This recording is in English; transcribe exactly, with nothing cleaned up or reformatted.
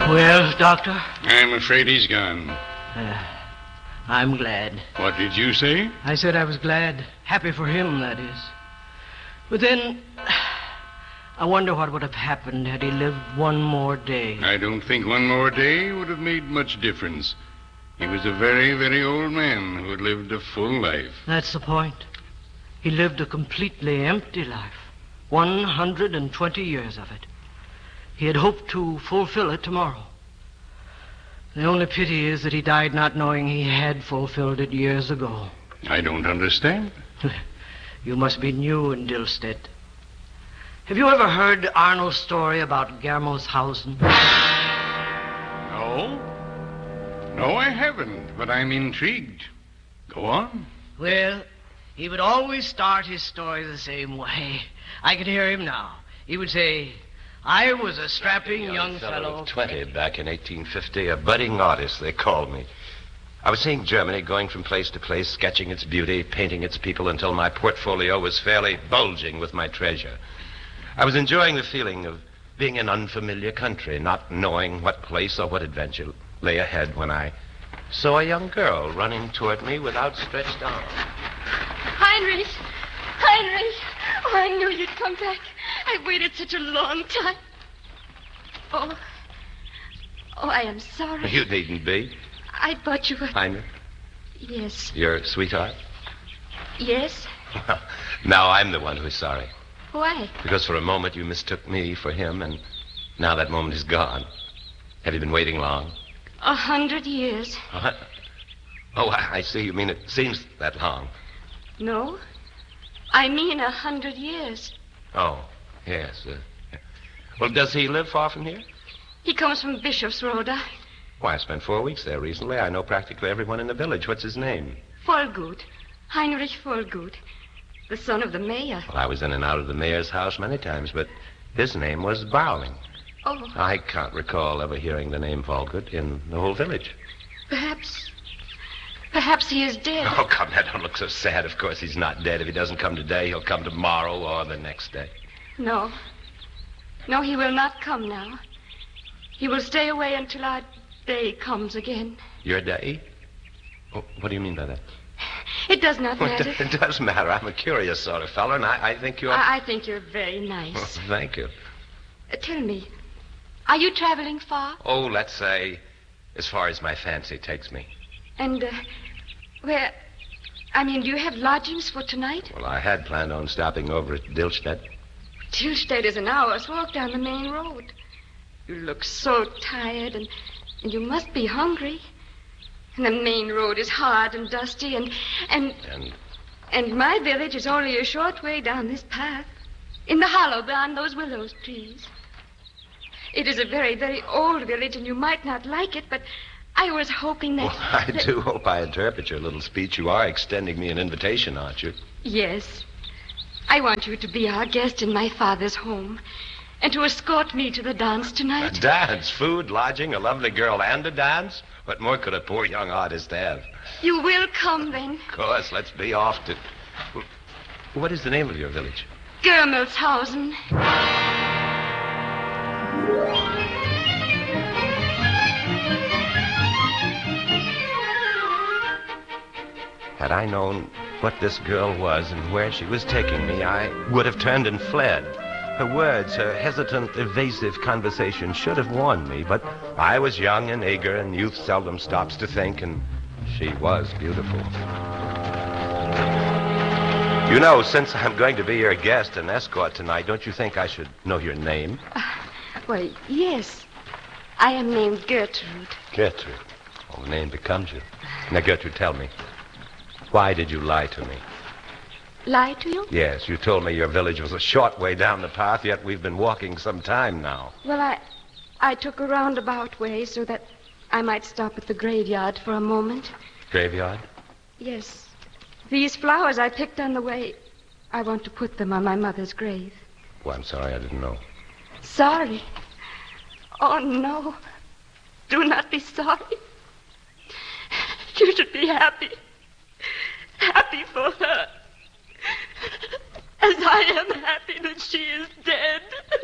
Well, Doctor? I'm afraid he's gone. Uh, I'm glad. What did you say? I said I was glad. Happy for him, that is. But then, I wonder what would have happened had he lived one more day. I don't think one more day would have made much difference. He was a very, very old man who had lived a full life. That's the point. He lived a completely empty life. one hundred twenty years of it. He had hoped to fulfill it tomorrow. The only pity is that he died not knowing he had fulfilled it years ago. I don't understand. You must be new in Dilstedt. Have you ever heard Arnold's story about Germoshausen? No. No, I haven't, but I'm intrigued. Go on. Well, he would always start his story the same way. I can hear him now. He would say, I was a strapping young, young fellow, fellow of twenty back in eighteen fifty, a budding artist, they called me. I was seeing Germany, going from place to place, sketching its beauty, painting its people, until my portfolio was fairly bulging with my treasure. I was enjoying the feeling of being in unfamiliar country, not knowing what place or what adventure lay ahead, when I saw a young girl running toward me with outstretched arms. Heinrich! Heinrich! Oh, I knew you'd come back. I waited such a long time. Oh. Oh, I am sorry. You needn't be. I thought you were... Heinrich? Yes. Your sweetheart? Yes? Well, now I'm the one who's sorry. Why? Because for a moment you mistook me for him, and now that moment is gone. Have you been waiting long? A hundred years. What? Oh, I I see. You mean it seems that long. No. I mean a hundred years. Oh, yes. Uh, well, does he live far from here? He comes from Bischofsrode. Why, I spent four weeks there recently. I know practically everyone in the village. What's his name? Vollgut. Heinrich Vollgut. The son of the mayor. Well, I was in and out of the mayor's house many times, but his name was Bowling. Oh. I can't recall ever hearing the name Vollgut in the whole village. Perhaps... Perhaps he is dead. Oh, come now, don't look so sad. Of course he's not dead. If he doesn't come today, he'll come tomorrow or the next day. No. No, he will not come now. He will stay away until our day comes again. Your day? Oh, what do you mean by that? It does not Well, matter. it, it does matter. I'm a curious sort of fellow, and I, I think you're... I, I think you're very nice. Oh, thank you. Uh, tell me, are you traveling far? Oh, let's say as far as my fancy takes me. And, uh, where... I mean, do you have lodgings for tonight? Well, I had planned on stopping over at Dilstedt. Dilstedt is an hour's walk down the main road. You look so tired, and, and you must be hungry. And the main road is hard and dusty, and, and... And? And my village is only a short way down this path, in the hollow beyond those willow trees. It is a very, very old village, and you might not like it, but I was hoping that... Well, I that... do hope I interpret your little speech. You are extending me an invitation, aren't you? Yes. I want you to be our guest in my father's home, and to escort me to the dance tonight. A dance, food, lodging, a lovely girl, and a dance? What more could a poor young artist have? You will come, then? Of course, let's be off to... What is the name of your village? Germelshausen. Had I known what this girl was and where she was taking me, I would have turned and fled. Her words, her hesitant, evasive conversation should have warned me, but I was young and eager, and youth seldom stops to think, and she was beautiful. You know, since I'm going to be your guest and escort tonight, don't you think I should know your name? Uh, well, yes. I am named Gertrude. Gertrude. Well, the name becomes you. Now, Gertrude, tell me, why did you lie to me? Lie to you? Yes, you told me your village was a short way down the path, yet we've been walking some time now. Well, I I took a roundabout way so that I might stop at the graveyard for a moment. Graveyard? Yes. These flowers I picked on the way, I want to put them on my mother's grave. Oh, I'm sorry, I didn't know. Sorry? Oh, no. Do not be sorry. You should be happy. Happy for her. As I am happy that she is dead.